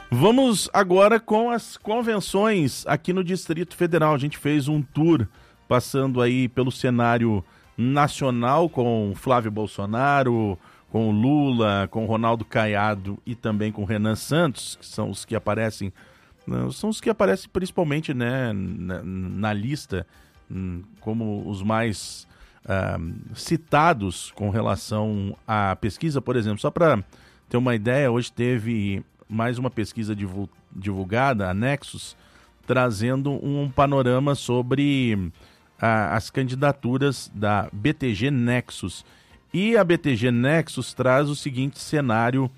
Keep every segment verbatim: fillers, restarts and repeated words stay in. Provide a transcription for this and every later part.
Vamos agora com as convenções aqui no Distrito Federal. A gente fez um tour passando aí pelo cenário nacional com Flávio Bolsonaro, com o Lula, com o Ronaldo Caiado e também com o Renan Santos, que são os que aparecem, são os que aparecem principalmente, né, na, na lista como os mais uh, citados com relação à pesquisa. Por exemplo, só para ter uma ideia, hoje teve mais uma pesquisa divulgada, a Nexus, trazendo um panorama sobre a, as candidaturas da B T G Nexus. E a B T G Nexus traz o seguinte cenário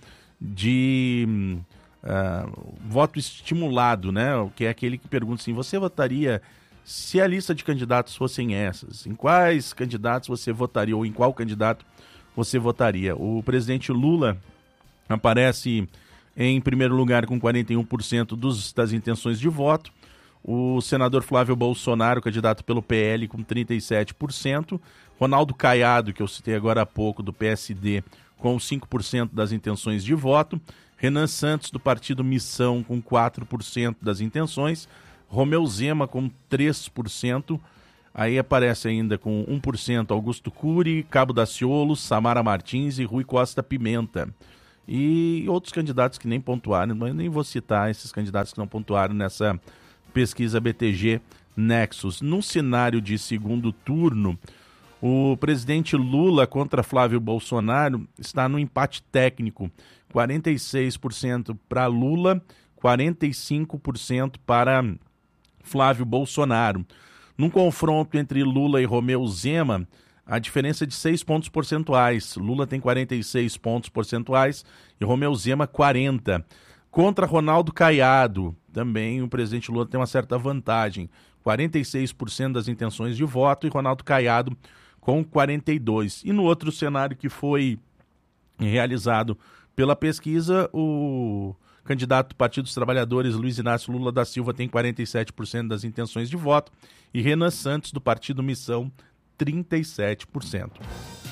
de uh, voto estimulado, né? Que é aquele que pergunta assim, você votaria se a lista de candidatos fossem essas? Em quais candidatos você votaria ou em qual candidato você votaria? O presidente Lula aparece em primeiro lugar com quarenta e um por cento dos, das intenções de voto. O senador Flávio Bolsonaro, candidato pelo P L, com trinta e sete por cento. Ronaldo Caiado, que eu citei agora há pouco, do P S D, com cinco por cento das intenções de voto. Renan Santos, do partido Missão, com quatro por cento das intenções. Romeu Zema, com três por cento. Aí aparece ainda com um por cento Augusto Cury, Cabo Daciolo, Samara Martins e Rui Costa Pimenta. E outros candidatos que nem pontuaram, mas nem vou citar esses candidatos que não pontuaram nessa pesquisa B T G Nexus. Num cenário de segundo turno, o presidente Lula contra Flávio Bolsonaro está no empate técnico. quarenta e seis por cento para Lula, quarenta e cinco por cento para Flávio Bolsonaro. Num confronto entre Lula e Romeu Zema, a diferença é de seis pontos percentuais. Lula tem quarenta e seis pontos percentuais e Romeu Zema quarenta. Contra Ronaldo Caiado, também o presidente Lula tem uma certa vantagem. quarenta e seis por cento das intenções de voto e Ronaldo Caiado com quarenta e dois por cento. E no outro cenário que foi realizado pela pesquisa, o candidato do Partido dos Trabalhadores, Luiz Inácio Lula da Silva, tem quarenta e sete por cento das intenções de voto e Renan Santos, do Partido Missão, trinta e sete por cento.